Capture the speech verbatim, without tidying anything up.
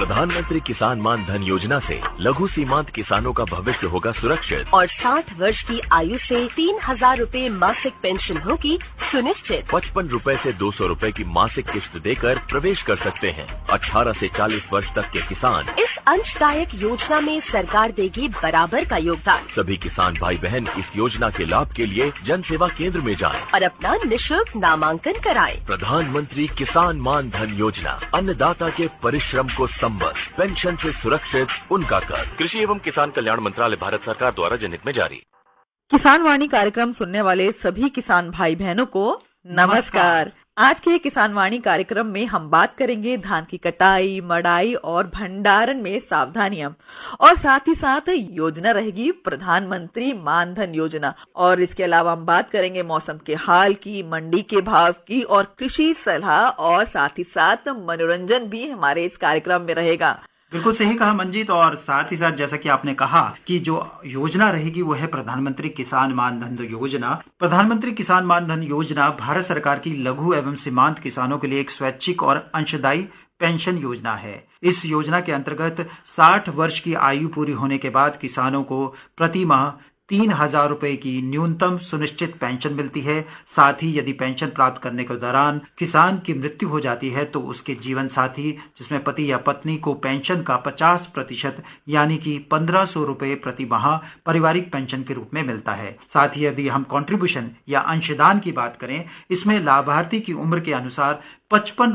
प्रधानमंत्री किसान मान धन योजना से लघु सीमांत किसानों का भविष्य होगा सुरक्षित और साठ वर्ष की आयु से तीन हजार रूपए मासिक पेंशन होगी सुनिश्चित। पचपन रूपए से दो सौ रूपए की मासिक किश्त देकर प्रवेश कर सकते हैं। अठारह से चालीस वर्ष तक के किसान इस अंशदायक योजना में सरकार देगी बराबर का योगदान। सभी किसान भाई बहन इस योजना के लाभ के लिए जन सेवा केंद्र में जाएं और अपना निशुल्क नामांकन कराएं। प्रधानमंत्री किसान मान धन योजना, अन्नदाता के परिश्रम को संबल, पेंशन से सुरक्षित उनका कर। कृषि एवं किसान कल्याण मंत्रालय, भारत सरकार द्वारा जनहित में जारी। किसान वाणी कार्यक्रम सुनने वाले सभी किसान भाई बहनों को नमस्कार। आज के किसान वाणी कार्यक्रम में हम बात करेंगे धान की कटाई, मड़ाई और भंडारण में सावधानियां, और साथ ही साथ योजना रहेगी प्रधानमंत्री मानधन योजना। और इसके अलावा हम बात करेंगे मौसम के हाल की, मंडी के भाव की और कृषि सलाह, और साथ ही साथ मनोरंजन भी हमारे इस कार्यक्रम में रहेगा। बिल्कुल सही कहा मंजीत। और साथ ही साथ जैसा कि आपने कहा कि जो योजना रहेगी वो है प्रधानमंत्री किसान मानधन योजना। प्रधानमंत्री किसान मानधन योजना भारत सरकार की लघु एवं सीमांत किसानों के लिए एक स्वैच्छिक और अंशदायी पेंशन योजना है। इस योजना के अंतर्गत साठ वर्ष की आयु पूरी होने के बाद किसानों को प्रति माह तीन हजार रुपए की न्यूनतम सुनिश्चित पेंशन मिलती है। साथ ही यदि पेंशन प्राप्त करने के दौरान किसान की मृत्यु हो जाती है तो उसके जीवन साथी, जिसमें पति या पत्नी को पेंशन का पचास प्रतिशत यानी कि पंद्रह सौ रुपए प्रति माह पारिवारिक पेंशन के रूप में मिलता है। साथ ही यदि हम कंट्रीब्यूशन या अंशदान की बात करें, इसमें लाभार्थी की उम्र के अनुसार पचपन